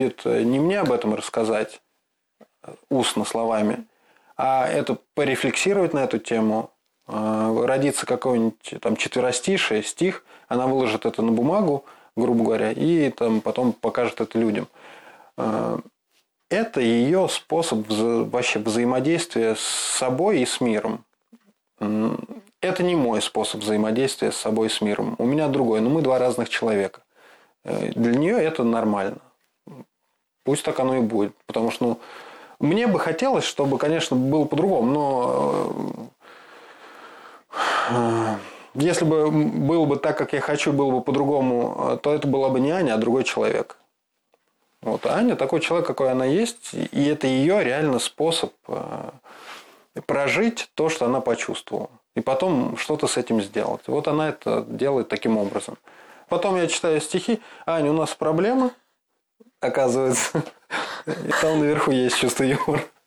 Это не мне об этом рассказать устно словами, а это порефлексировать на эту тему, родится какой-нибудь там четверостишее, стих, она выложит это на бумагу, грубо говоря, и там потом покажет это людям. Это ее способ вообще взаимодействия с собой и с миром. Это не мой способ взаимодействия с собой и с миром. У меня другой, но мы два разных человека. Для нее это нормально. Пусть так оно и будет. Потому что мне бы хотелось, чтобы, конечно, было по-другому, но если бы было бы так, как я хочу, было бы по-другому, то это была бы не Аня, а другой человек. Вот. А Аня такой человек, какой она есть, и это ее реально способ прожить то, что она почувствовала. И потом что-то с этим сделать. Вот она это делает таким образом. Потом я читаю стихи. Аня, у нас проблема, оказывается. И там наверху есть чувство юмора.